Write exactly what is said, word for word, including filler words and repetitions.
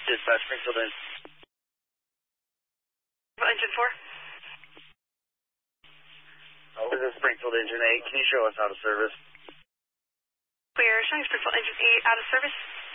Dispatch, Springfield in. Engine four. Oh, this is Springfield Engine eight. Can you show us out of service? We're showing Springfield Engine eight out of service.